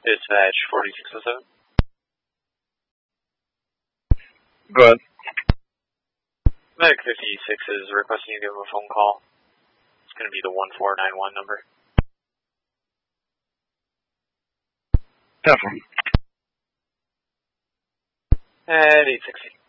Dispatch 4607. Go ahead. Medic 56 is requesting you give him a phone call. It's going to be the 1491 number. Definitely. At 860.